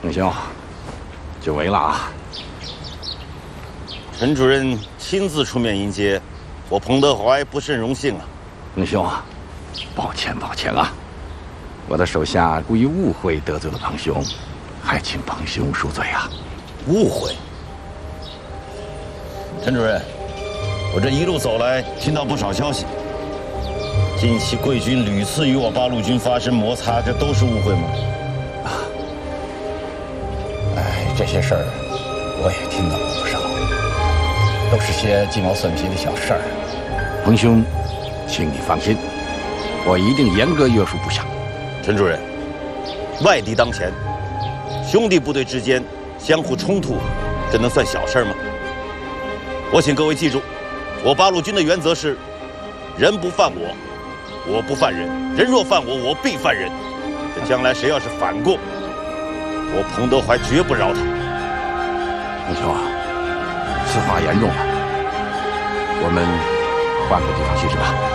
孟兄，久违了啊！ 陈主任亲自出面迎接，我彭德怀不甚荣幸啊。 孟兄啊，抱歉啊！我的手下故意误会得罪了彭兄，还请彭兄恕罪啊！ 误会？陈主任，我这一路走来，听到不少消息。近期贵军屡次与我八路军发生摩擦，这都是误会吗？ 这些事儿我也听到了不少，都是些鸡毛蒜皮的小事儿。 彭兄，请你放心，我一定严格约束部下。 陈主任，外敌当前，兄弟部队之间相互冲突，这能算小事吗？我请各位记住，我八路军的原则是：人不犯我，我不犯人；人若犯我，我必犯人。这将来谁要是反过，我彭德怀绝不饶他。 孟兄啊，此话严重了，我们换个地方休息吧。